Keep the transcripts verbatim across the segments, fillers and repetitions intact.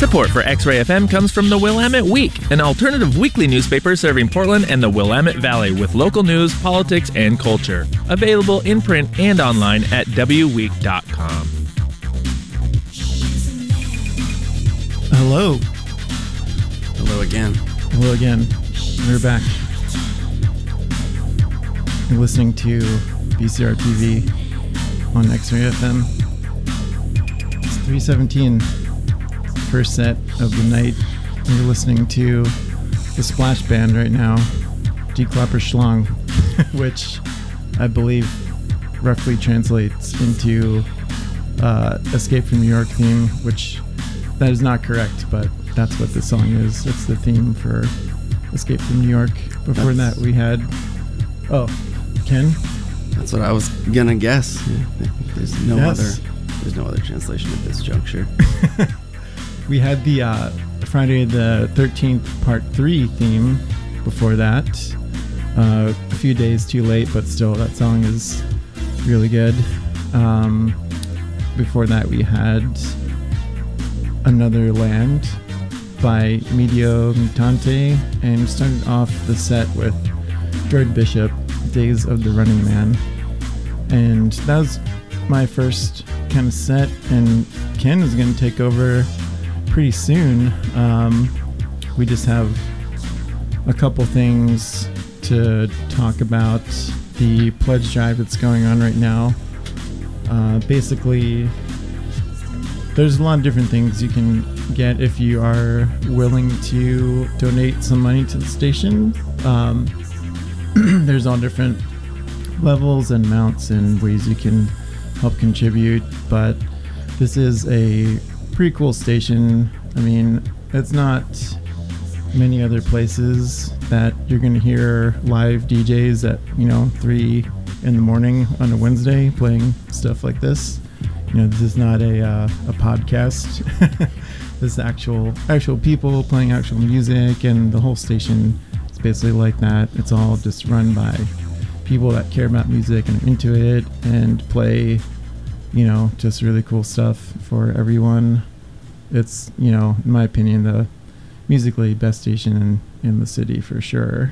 Support for X-Ray F M comes from the Willamette Week, an alternative weekly newspaper serving Portland and the Willamette Valley with local news, politics, and culture. Available in print and online at w week dot com. Hello. Hello again. Hello again. We're back. You're listening to B C R T V on X-Ray F M. It's three seventeen. First set of the night. You're listening to the Splash Band right now, Die Klapper Schlange, which I believe roughly translates into uh, Escape from New York theme, which that is not correct, but that's what the song is. It's the theme for Escape from New York. Before that's, that we had, oh, Ken? That's what I was gonna guess. Yeah, there's no yes. other there's no other translation at this juncture. We had the uh, Friday the thirteenth Part three theme before that. Uh, a few days too late, but still, that song is really good. Um, before that, we had Another Land by Medio Mutante, and started off the set with Jordan Bishop, Days of the Running Man. And that was my first kind of set, and Ken is going to take over pretty soon. Um, we just have a couple things to talk about. The pledge drive that's going on right now. Uh, basically, there's a lot of different things you can get if you are willing to donate some money to the station. Um, there's all different levels and amounts and ways you can help contribute, but this is a pretty cool station. I mean, it's not many other places that you're going to hear live D Js at, you know, three in the morning on a Wednesday playing stuff like this. You know, this is not a uh, a podcast. This is actual actual people playing actual music, and the whole station is basically like that. It's all just run by people that care about music and are into it and play, you know, just really cool stuff for everyone. It's, you know, in my opinion, the musically best station in, in the city for sure.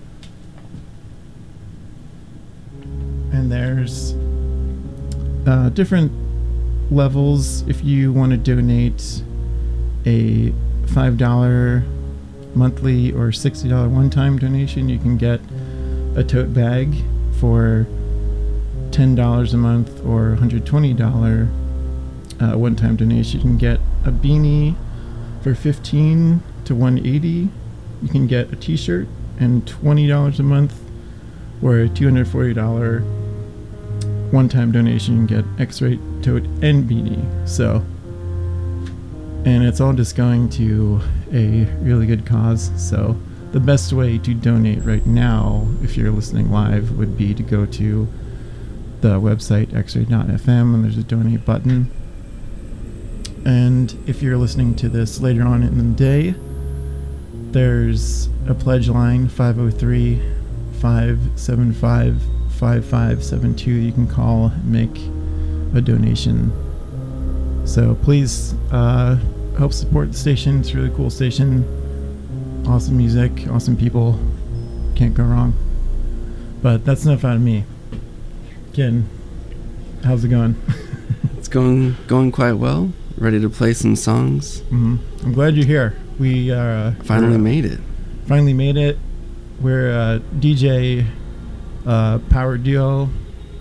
And there's uh, different levels. If you want to donate a five dollars monthly or sixty dollars one-time donation, you can get a tote bag for ten dollars a month, or one hundred twenty dollars uh, one-time donation. You can get a beanie for fifteen dollars to one hundred eighty dollars. You can get a t-shirt, and twenty dollars a month, or a two hundred forty dollars one-time donation. You can get X-Ray tote and beanie. So, and it's all just going to a really good cause. So the best way to donate right now, if you're listening live, would be to go to the website x ray dot f m, and there's a donate button. And if you're listening to this later on in the day, there's a pledge line, five oh three, five seven five, five five seven two. You can call and make a donation. So please uh, help support the station. It's a really cool station. Awesome music, awesome people. Can't go wrong. But that's enough out of me. Ken, how's it going? It's going going quite well. Ready to play some songs. Mm-hmm. I'm glad you're here. We uh, finally made it. Finally made it. We're a D J uh, power duo.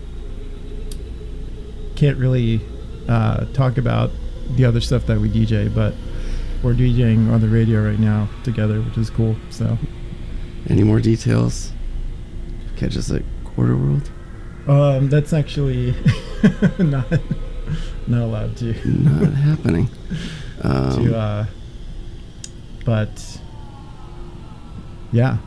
Can't really uh, talk about the other stuff that we D J, but we're DJing on the radio right now together, which is cool. So, any more details? Catch us at Quarter World. Um, that's actually not not allowed to. Not happening. Um, to, uh, but yeah,